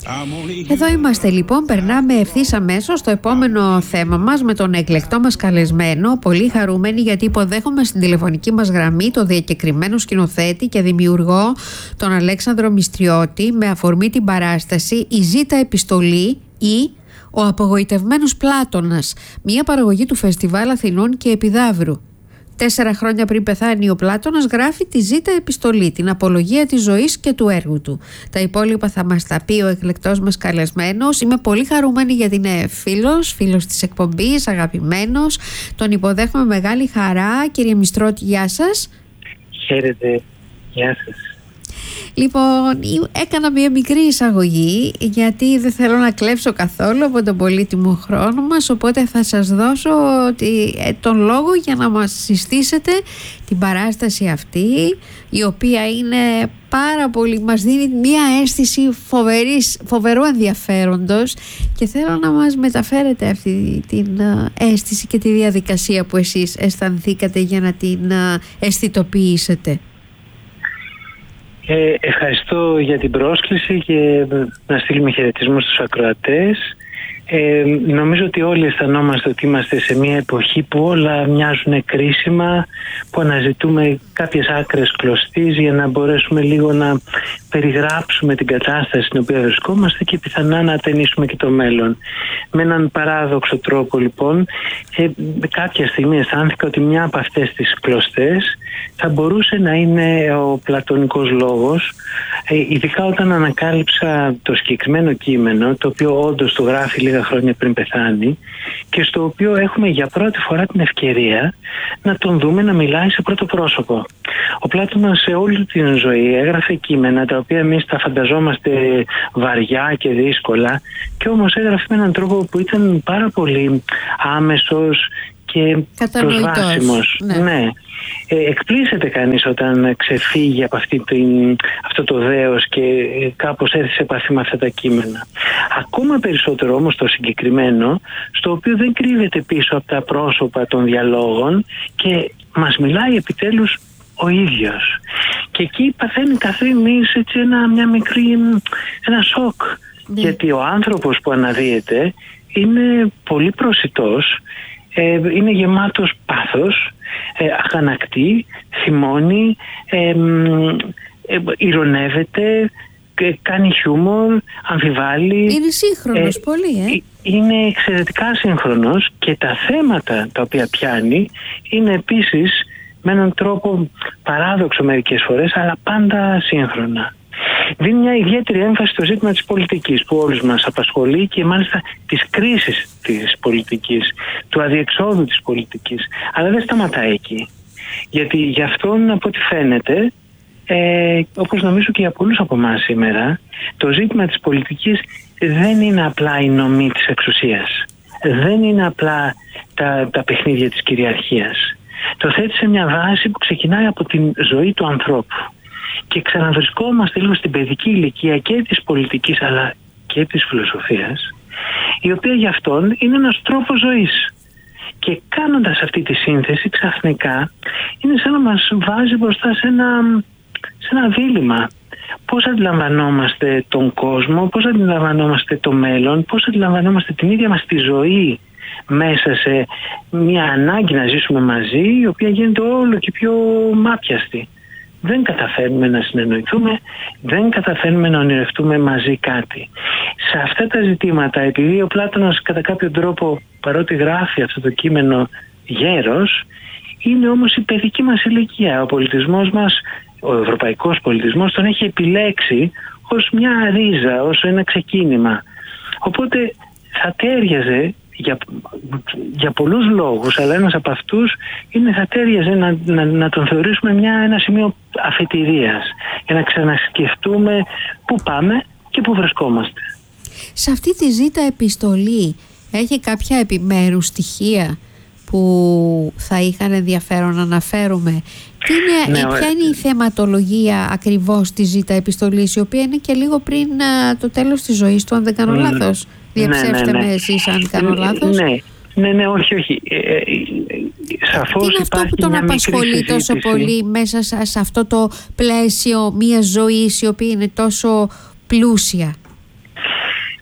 Εδώ είμαστε λοιπόν, περνάμε ευθύς αμέσως στο επόμενο θέμα μας με τον εκλεκτό μας καλεσμένο. Πολύ χαρούμενοι γιατί υποδέχομαι στην τηλεφωνική μας γραμμή το διακεκριμένο σκηνοθέτη και δημιουργό τον Αλέξανδρο Μυστριώτη, με αφορμή την παράσταση «Η Ζήτα Επιστολή» ή «Ο Απογοητευμένος Πλάτωνας», μια παραγωγή του Φεστιβάλ Αθηνών και Επιδαύρου. 4 χρόνια πριν πεθάνει ο Πλάτωνας, γράφει τη Ζήτα Επιστολή, την απολογία της ζωής και του έργου του. Τα υπόλοιπα θα μας τα πει ο εκλεκτός μας καλεσμένος. Είμαι πολύ χαρούμενη γιατί είναι φίλος της εκπομπής, αγαπημένος. Τον υποδέχομαι με μεγάλη χαρά. Κύριε Μυστριώτη, γεια σας. Χαίρετε, γεια σας. Λοιπόν, έκανα μια μικρή εισαγωγή γιατί δεν θέλω να κλέψω καθόλου από τον πολύτιμο χρόνο μας, οπότε θα σας δώσω τον λόγο για να μας συστήσετε την παράσταση αυτή, η οποία είναι πάρα πολύ, μας δίνει μια αίσθηση φοβερού ενδιαφέροντος, και θέλω να μας μεταφέρετε αυτή την αίσθηση και τη διαδικασία που εσείς αισθανθήκατε για να την αισθητοποιήσετε. Ευχαριστώ για την πρόσκληση και να στείλουμε χαιρετισμούς στους ακροατές. Νομίζω ότι όλοι αισθανόμαστε ότι είμαστε σε μια εποχή που όλα μοιάζουν κρίσιμα, που αναζητούμε κάποιες άκρες κλωστής για να μπορέσουμε λίγο να περιγράψουμε την κατάσταση στην οποία βρισκόμαστε και πιθανά να ατενίσουμε και το μέλλον. Με έναν παράδοξο τρόπο λοιπόν, κάποια στιγμή αισθάνθηκα ότι μια από αυτές τις κλωστές θα μπορούσε να είναι ο πλατωνικός λόγος, ειδικά όταν ανακάλυψα το συγκεκριμένο κείμενο, το οποίο όντως το γράφει λίγα χρόνια πριν πεθάνει και στο οποίο έχουμε για πρώτη φορά την ευκαιρία να τον δούμε να μιλάει σε πρώτο πρόσωπο. Ο Πλάτωνας σε όλη την ζωή έγραφε κείμενα τα οποία εμείς τα φανταζόμαστε βαριά και δύσκολα, και όμως έγραφε με έναν τρόπο που ήταν πάρα πολύ άμεσος και προσβάσιμος. Ναι. Εκπλήσεται κανείς όταν ξεφύγει από αυτό το δέος και κάπως έρθει σε επαφή με αυτά τα κείμενα. Ακόμα περισσότερο όμως το συγκεκριμένο, στο οποίο δεν κρύβεται πίσω από τα πρόσωπα των διαλόγων και μας μιλάει επιτέλους ο ίδιος. Και εκεί παθαίνει καθήμης έτσι ένα σοκ. Γιατί ο άνθρωπος που αναδύεται είναι πολύ προσιτός, είναι γεμάτος πάθος, αγανακτεί, θυμώνει, ειρωνεύεται, κάνει χιούμορ, αμφιβάλλει. Είναι σύγχρονος πολύ, Είναι εξαιρετικά σύγχρονος, και τα θέματα τα οποία πιάνει είναι επίσης με έναν τρόπο παράδοξο μερικές φορές, αλλά πάντα σύγχρονα. Δίνει μια ιδιαίτερη έμφαση στο ζήτημα της πολιτικής που όλους μας απασχολεί, και μάλιστα της κρίσης της πολιτικής, του αδιεξόδου της πολιτικής. Αλλά δεν σταματάει εκεί. Γιατί γι' αυτόν, από ό,τι φαίνεται, όπως νομίζω και για πολλούς από εμάς σήμερα, το ζήτημα της πολιτικής δεν είναι απλά η νομή της εξουσίας. Δεν είναι απλά τα παιχνίδια της κυριαρχίας. Το θέτει σε μια βάση που ξεκινάει από την ζωή του ανθρώπου. Και ξαναβρισκόμαστε λίγο στην παιδική ηλικία και της πολιτικής αλλά και της φιλοσοφίας, η οποία για αυτόν είναι ένας τρόπος ζωής. Και κάνοντας αυτή τη σύνθεση, ξαφνικά είναι σαν να μας βάζει μπροστά σε ένα δίλημμα. Πώς αντιλαμβανόμαστε τον κόσμο, πώς αντιλαμβανόμαστε το μέλλον, πώς αντιλαμβανόμαστε την ίδια μας τη ζωή μέσα σε μια ανάγκη να ζήσουμε μαζί, η οποία γίνεται όλο και πιο μάπιαστη. Δεν καταφέρνουμε να συνεννοηθούμε, δεν καταφέρνουμε να ονειρευτούμε μαζί κάτι. Σε αυτά τα ζητήματα, επειδή ο Πλάτωνας κατά κάποιο τρόπο, παρότι γράφει αυτό το κείμενο γέρος, είναι όμως η παιδική μας ηλικία. Ο πολιτισμός μας, ο ευρωπαϊκός πολιτισμός, τον έχει επιλέξει ως μια ρίζα, ως ένα ξεκίνημα. Οπότε θα τέριαζε για πολλούς λόγους, αλλά ένας από αυτούς είναι θα τέριαζε να τον θεωρήσουμε ένα σημείο αφετηρίας, για να ξανασκεφτούμε πού πάμε και πού βρισκόμαστε. Σε αυτή τη Ζήτα Επιστολή έχει κάποια επιμέρους στοιχεία που θα είχαν ενδιαφέρον να αναφέρουμε? Ποια είναι η θεματολογία ακριβώς της Ζήτα Επιστολής, η οποία είναι και λίγο πριν το τέλος της ζωής του, αν δεν κάνω λάθος? Διαψεύστε με εσείς αν κάνω λάθος. Ναι, όχι. Σαφώς τι είναι αυτό που τον απασχολεί τόσο πολύ μέσα σε αυτό το πλαίσιο μιας ζωής η οποία είναι τόσο πλούσια?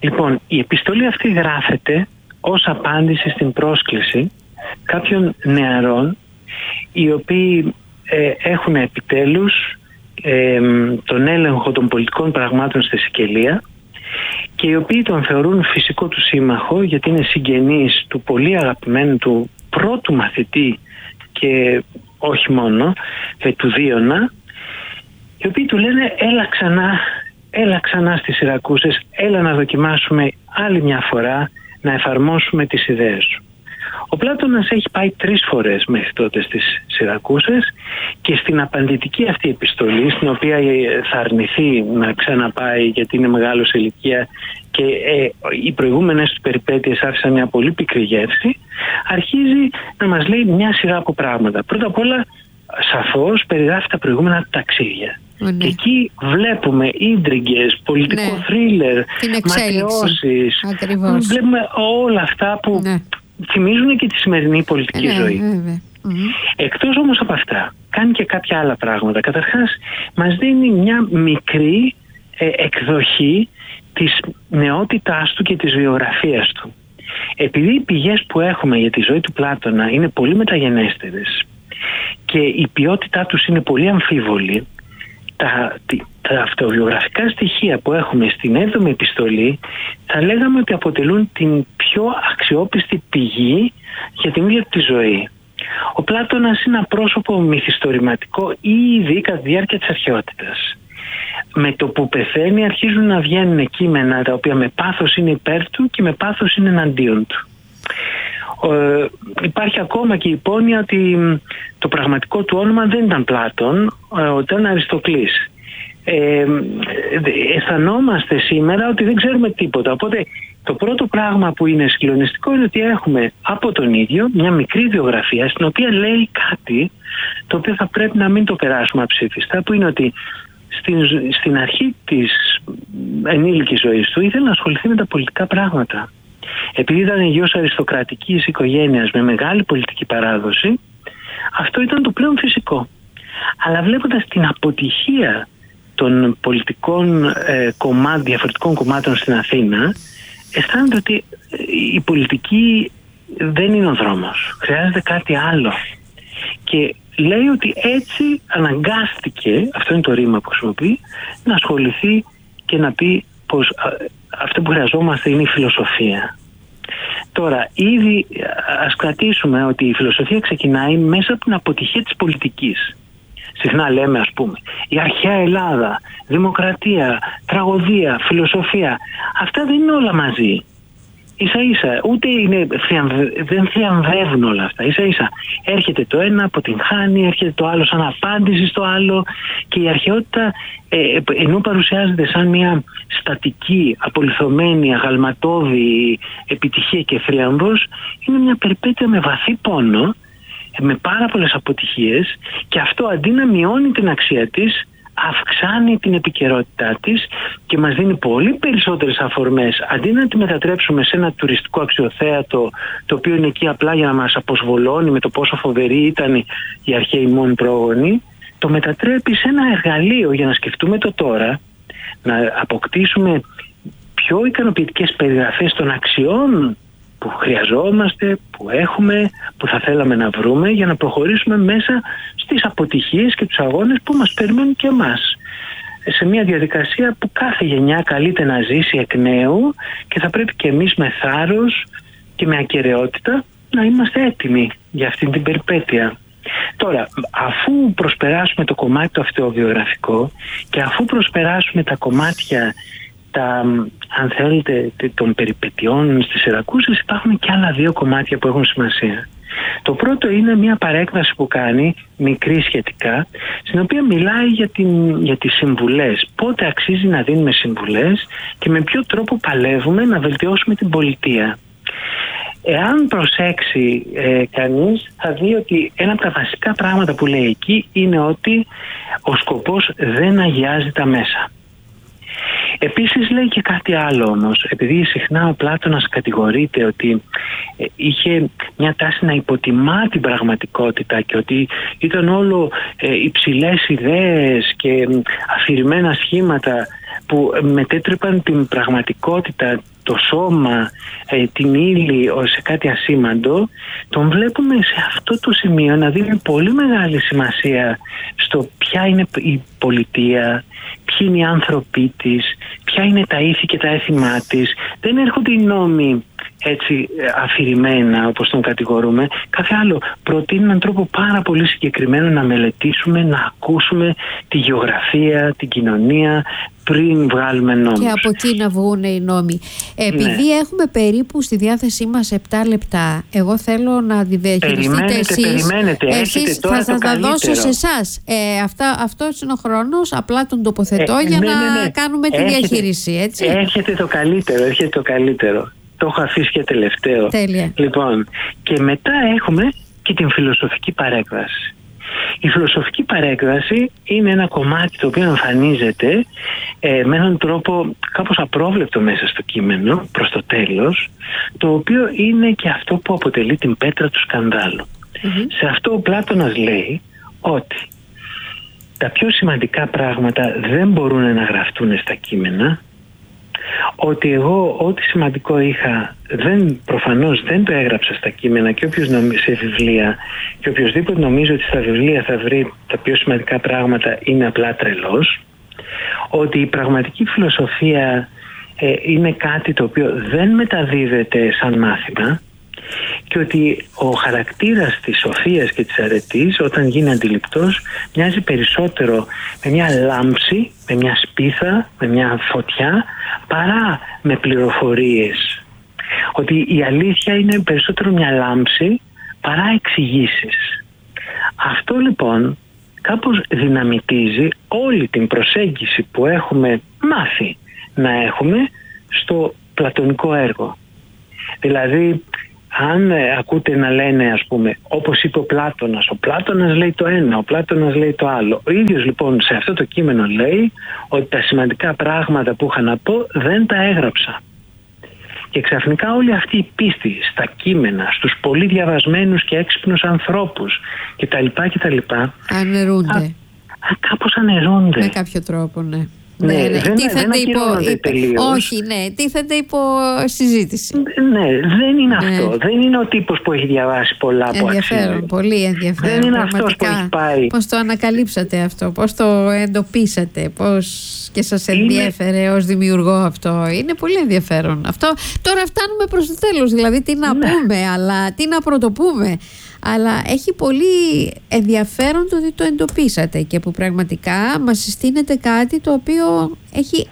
Λοιπόν, η επιστολή αυτή γράφεται ως απάντηση στην πρόσκληση κάποιων νεαρών οι οποίοι έχουν επιτέλους τον έλεγχο των πολιτικών πραγμάτων στη Σικελία και οι οποίοι τον θεωρούν φυσικό του σύμμαχο, γιατί είναι συγγενείς του πολύ αγαπημένου του πρώτου μαθητή και όχι μόνο, του Δίωνα, οι οποίοι του λένε έλα ξανά στις Σιρακούσες, έλα να δοκιμάσουμε άλλη μια φορά να εφαρμόσουμε τις ιδέες σου. Ο Πλάτωνας έχει πάει 3 φορές μέχρι τότε στις Σιρακούσες και στην απαντητική αυτή επιστολή, στην οποία θα αρνηθεί να ξαναπάει γιατί είναι μεγάλος σε ηλικία και οι προηγούμενες του περιπέτειες άφησαν μια πολύ πικρή γεύση, αρχίζει να μας λέει μια σειρά από πράγματα. Πρώτα απ' όλα, σαφώς περιγράφει τα προηγούμενα ταξίδια. Και εκεί βλέπουμε ίντριγκες, πολιτικό θρίλερ, ματαιώσεις. Βλέπουμε όλα αυτά που θυμίζουν και τη σημερινή πολιτική ζωή. Εκτός όμως από αυτά, κάνει και κάποια άλλα πράγματα. Καταρχάς, μας δίνει μια μικρή εκδοχή της νεότητάς του και της βιογραφίας του. Επειδή οι πηγές που έχουμε για τη ζωή του Πλάτωνα είναι πολύ μεταγενέστερες και η ποιότητά τους είναι πολύ αμφίβολη, τα αυτοβιογραφικά στοιχεία που έχουμε στην 7η επιστολή θα λέγαμε ότι αποτελούν την πιο αξιόπιστη πηγή για την ίδια τη ζωή. Ο Πλάτωνας είναι ένα πρόσωπο μυθιστορηματικό ήδη κατά τη διάρκεια της αρχαιότητας. Με το που πεθαίνει αρχίζουν να βγαίνουν κείμενα τα οποία με πάθος είναι υπέρ του και με πάθος είναι εναντίον του. Υπάρχει ακόμα και η υπόνοια ότι το πραγματικό του όνομα δεν ήταν Πλάτων, ήταν Αριστοκλής. Αισθανόμαστε σήμερα ότι δεν ξέρουμε τίποτα. Οπότε το πρώτο πράγμα που είναι συγκλονιστικό είναι ότι έχουμε από τον ίδιο μια μικρή βιογραφία στην οποία λέει κάτι το οποίο θα πρέπει να μην το περάσουμε αψήφιστα, που είναι ότι στην αρχή της ενήλικης ζωής του ήθελε να ασχοληθεί με τα πολιτικά πράγματα. Επειδή ήταν γιος αριστοκρατικής οικογένειας με μεγάλη πολιτική παράδοση, αυτό ήταν το πλέον φυσικό. Αλλά βλέποντας την αποτυχία των πολιτικών διαφορετικών κομμάτων στην Αθήνα, αισθάνεται ότι η πολιτική δεν είναι ο δρόμος. Χρειάζεται κάτι άλλο. Και λέει ότι έτσι αναγκάστηκε, αυτό είναι το ρήμα που χρησιμοποιεί, να ασχοληθεί και να πει πως αυτό που χρειαζόμαστε είναι η φιλοσοφία. Τώρα, ήδη ας κρατήσουμε ότι η φιλοσοφία ξεκινάει μέσα από την αποτυχία της πολιτικής. Συχνά λέμε, ας πούμε, η αρχαία Ελλάδα, δημοκρατία, τραγωδία, φιλοσοφία. Αυτά δεν είναι όλα μαζί. Ίσα-ίσα, ούτε δεν θριαμβεύουν όλα αυτά. Ίσα-ίσα έρχεται το ένα, αποτυγχάνει, έρχεται το άλλο σαν απάντηση στο άλλο και η αρχαιότητα, ενώ παρουσιάζεται σαν μια στατική, απολυθωμένη, αγαλματώδη επιτυχία και θρίαμβος, είναι μια περιπέτεια με βαθύ πόνο, με πάρα πολλές αποτυχίες, και αυτό αντί να μειώνει την αξία της, αυξάνει την επικαιρότητά της και μας δίνει πολύ περισσότερες αφορμές. Αντί να τη μετατρέψουμε σε ένα τουριστικό αξιοθέατο το οποίο είναι εκεί απλά για να μας αποσβολώνει με το πόσο φοβεροί ήταν οι αρχαίοι μόνοι πρόγονοι, το μετατρέπει σε ένα εργαλείο για να σκεφτούμε το τώρα, να αποκτήσουμε πιο ικανοποιητικές περιγραφές των αξιών που χρειαζόμαστε, που έχουμε, που θα θέλαμε να βρούμε για να προχωρήσουμε μέσα στις αποτυχίες και τους αγώνες που μας περιμένουν και εμάς. Σε μια διαδικασία που κάθε γενιά καλείται να ζήσει εκ νέου και θα πρέπει και εμείς με θάρρος και με ακεραιότητα να είμαστε έτοιμοι για αυτήν την περιπέτεια. Τώρα, αφού προσπεράσουμε το κομμάτι το αυτοβιογραφικό και αφού προσπεράσουμε τα κομμάτια αν θέλετε, των περιπετειών στις Σιρακούσες, υπάρχουν και άλλα 2 κομμάτια που έχουν σημασία. Το πρώτο είναι μια παρέκβαση που κάνει, μικρή σχετικά, στην οποία μιλάει για τις συμβουλές. Πότε αξίζει να δίνουμε συμβουλές και με ποιο τρόπο παλεύουμε να βελτιώσουμε την πολιτεία. Εάν προσέξει κανείς, θα δει ότι ένα από τα βασικά πράγματα που λέει εκεί είναι ότι ο σκοπός δεν αγιάζει τα μέσα. Επίσης λέει και κάτι άλλο όμως, επειδή συχνά ο Πλάτωνας κατηγορείται ότι είχε μια τάση να υποτιμά την πραγματικότητα και ότι ήταν όλο υψηλές ιδέες και αφηρημένα σχήματα που μετέτρεπαν την πραγματικότητα, το σώμα, την ύλη σε κάτι ασήμαντο, τον βλέπουμε σε αυτό το σημείο να δίνει πολύ μεγάλη σημασία στο ποια είναι η πολιτεία, ποιοι είναι οι άνθρωποι της, ποια είναι τα ήθη και τα έθιμά της. Δεν έρχονται οι νόμοι έτσι αφηρημένα όπως τον κατηγορούμε. Κάθε άλλο προτείνει έναν τρόπο πάρα πολύ συγκεκριμένο να μελετήσουμε, να ακούσουμε τη γεωγραφία, την κοινωνία πριν βγάλουμε νόμους. Και από εκεί να βγουν οι νόμοι. Επειδή έχουμε περίπου στη διάθεσή μας 7 λεπτά, εγώ θέλω να διαχειριστείτε εσείς θα τα δώσω σε εσάς. Αυτός είναι ο χρόνος, απλά τον τοποθετώ για να κάνουμε τη διαχείριση. Έτσι. Έχετε το καλύτερο. Το έχω αφήσει και τελευταίο. Τέλεια. Λοιπόν, και μετά έχουμε και την φιλοσοφική παρέκβαση. Η φιλοσοφική παρέκβαση είναι ένα κομμάτι το οποίο εμφανίζεται με έναν τρόπο κάπως απρόβλεπτο μέσα στο κείμενο προς το τέλος, το οποίο είναι και αυτό που αποτελεί την πέτρα του σκανδάλου. Σε αυτό ο Πλάτωνας λέει ότι τα πιο σημαντικά πράγματα δεν μπορούν να γραφτούν στα κείμενα, ότι εγώ ό,τι σημαντικό είχα προφανώς δεν το έγραψα στα κείμενα και σε βιβλία, και οποιοσδήποτε νομίζει ότι στα βιβλία θα βρει τα πιο σημαντικά πράγματα είναι απλά τρελός, ότι η πραγματική φιλοσοφία είναι κάτι το οποίο δεν μεταδίδεται σαν μάθημα και ότι ο χαρακτήρας της σοφίας και της αρετής όταν γίνει αντιληπτός μοιάζει περισσότερο με μια λάμψη, με μια σπίθα, με μια φωτιά παρά με πληροφορίες. Ότι η αλήθεια είναι περισσότερο μια λάμψη παρά εξηγήσεις. Αυτό λοιπόν κάπως δυναμητίζει όλη την προσέγγιση που έχουμε μάθει να έχουμε στο πλατωνικό έργο. Δηλαδή, αν ακούτε να λένε, ας πούμε, όπως είπε ο Πλάτωνας λέει το ένα, ο Πλάτωνας λέει το άλλο. Ο ίδιος λοιπόν σε αυτό το κείμενο λέει ότι τα σημαντικά πράγματα που είχα να πω δεν τα έγραψα. Και ξαφνικά όλη αυτή η πίστη στα κείμενα, στους πολύ διαβασμένους και έξυπνους ανθρώπους κτλ. Αναιρούνται. Κάπως αναιρούνται. Με κάποιο τρόπο, ναι. Ναι, δεν όχι, ναι, τίθεται υπό συζήτηση. Ναι, δεν είναι αυτό. Δεν είναι ο τύπος που έχει διαβάσει πολλά από ενδιαφέρον, πολύ ενδιαφέρον. Δεν είναι αυτός που έχει πάει. Πώς το ανακαλύψατε αυτό, πώς το εντοπίσατε, πώς και σας ενδιέφερε ως δημιουργό αυτό. Είναι πολύ ενδιαφέρον. Αυτό τώρα φτάνουμε προς το τέλος, δηλαδή τι να πούμε, αλλά τι να πρωτοπούμε. Αλλά έχει πολύ ενδιαφέρον το ότι το εντοπίσατε και που πραγματικά μας συστήνεται κάτι το οποίο έχει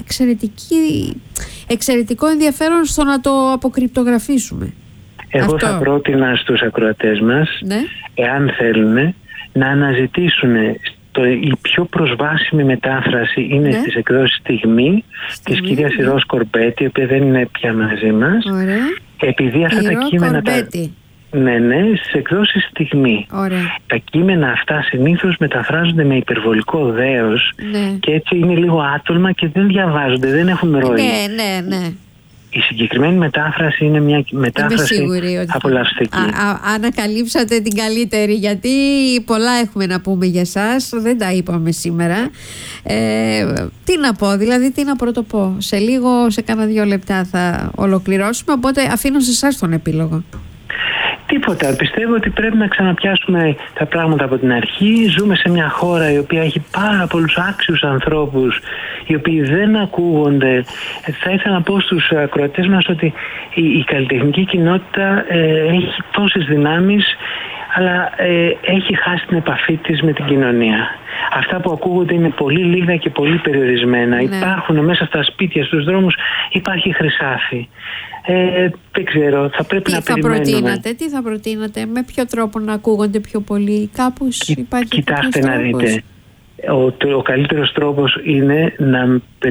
εξαιρετικό ενδιαφέρον στο να το αποκρυπτογραφήσουμε. Εγώ θα πρότεινα στους ακροατές μας, εάν θέλουν, να αναζητήσουν η πιο προσβάσιμη μετάφραση είναι στις εκδόσεις Στιγμή της κυρίας Ιρός Κορμπέτη, η οποία δεν είναι πια μαζί μας. Ωραία. Επειδή αυτά τα κείμενα... Ναι, στις εκδόσεις Στιγμή. Ωραία. Τα κείμενα αυτά συνήθως μεταφράζονται με υπερβολικό δέος και έτσι είναι λίγο άτολμα και δεν διαβάζονται, δεν έχουν ροή. Ναι. Η συγκεκριμένη μετάφραση είναι μια μετάφραση απολαυστική. Ανακαλύψατε την καλύτερη, γιατί πολλά έχουμε να πούμε για σας, δεν τα είπαμε σήμερα. Τι να πω, δηλαδή τι να πρωτοπώ. Σε λίγο, σε κάνα 2 λεπτά θα ολοκληρώσουμε, οπότε αφήνω σε εσάς τον επίλογο. Τίποτα. Πιστεύω ότι πρέπει να ξαναπιάσουμε τα πράγματα από την αρχή. Ζούμε σε μια χώρα η οποία έχει πάρα πολλούς άξιους ανθρώπους οι οποίοι δεν ακούγονται. Θα ήθελα να πω στους ακροατές μας ότι η καλλιτεχνική κοινότητα έχει τόσες δυνάμεις, αλλά έχει χάσει την επαφή της με την κοινωνία. Αυτά που ακούγονται είναι πολύ λίγα και πολύ περιορισμένα. Υπάρχουν μέσα στα σπίτια, στους δρόμους, υπάρχει χρυσάφι. Δεν ξέρω, θα πρέπει να περιμένουμε. Τι θα προτείνατε, με ποιο τρόπο να ακούγονται πιο πολύ, κάπως υπάρχει? Κοιτάξτε να δείτε, ο καλύτερος τρόπος είναι να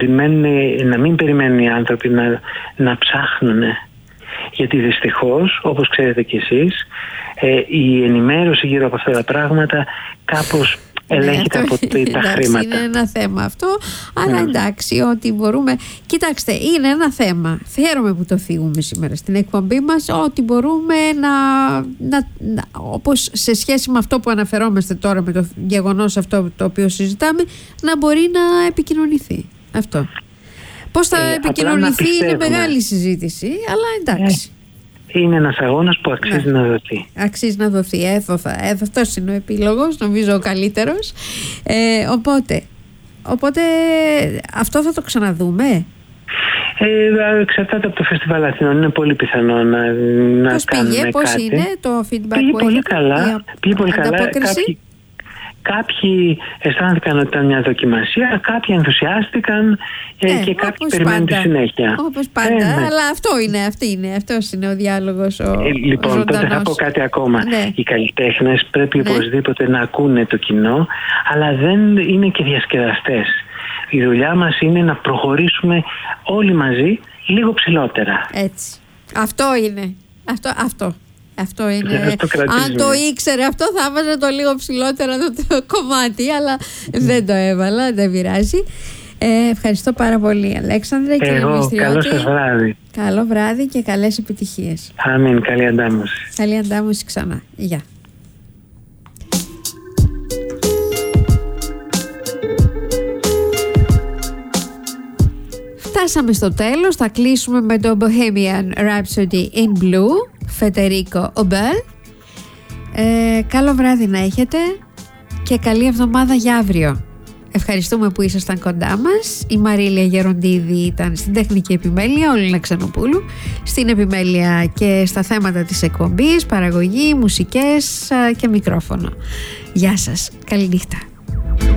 μην περιμένουν οι άνθρωποι να ψάχνουν. Γιατί δυστυχώς, όπως ξέρετε κι εσείς, η ενημέρωση γύρω από αυτά τα πράγματα κάπως ελέγχεται από τα χρήματα. Είναι ένα θέμα αυτό, αλλά εντάξει, ότι μπορούμε. Κοιτάξτε, είναι ένα θέμα. Χαίρομαι που το θίγουμε σήμερα στην εκπομπή μας, ότι μπορούμε όπως σε σχέση με αυτό που αναφερόμαστε τώρα, με το γεγονός αυτό το οποίο συζητάμε, να μπορεί να επικοινωνηθεί. Αυτό. Πώς θα επικοινωνηθεί είναι μεγάλη συζήτηση, αλλά εντάξει. Είναι ένας αγώνας που αξίζει να δοθεί. Αξίζει να δοθεί. Αυτός είναι ο επίλογος, νομίζω ο καλύτερος. Οπότε αυτό θα το ξαναδούμε. Εξαρτάται από το Φεστιβάλ Αθηνών. Είναι πολύ πιθανό να πώς κάνουμε πήγε, πώς κάτι. είναι το feedback πήγε που πολύ καλά. Πήγε πολύ καλά. Κάποιοι αισθάνθηκαν ότι ήταν μια δοκιμασία, κάποιοι ενθουσιάστηκαν και κάποιοι περιμένουν τη συνέχεια. Όπως πάντα, αλλά αυτός είναι ο διάλογος λοιπόν, ζωντανός. τότε θα πω κάτι ακόμα. Ναι. Οι καλλιτέχνες πρέπει οπωσδήποτε να ακούνε το κοινό, αλλά δεν είναι και διασκεδαστές. Η δουλειά μας είναι να προχωρήσουμε όλοι μαζί λίγο ψηλότερα. Έτσι. Αυτό είναι. Αυτό είναι. Αν το ήξερε αυτό, θα έβαζε το λίγο ψηλότερα το κομμάτι, αλλά δεν το έβαλα, δεν πειράζει. Ευχαριστώ πάρα πολύ, Αλέξανδρε. Καλό σας βράδυ. Καλό βράδυ και καλές επιτυχίες. Αμήν, καλή αντάμωση. Καλή αντάμωση ξανά. Γεια. Φτάσαμε στο τέλος, θα κλείσουμε με το Bohemian Rhapsody in Blue, Φεντερίκο Ομπέλ. Καλό βράδυ να έχετε και καλή εβδομάδα για αύριο. Ευχαριστούμε που ήσασταν κοντά μας. Η Μαρίλια Γεροντίδη ήταν στην τεχνική επιμέλεια, ο Λίνα Ξενοπούλου στην επιμέλεια και στα θέματα της εκπομπής, παραγωγή, μουσικές και μικρόφωνο. Γεια σας, καλή νύχτα.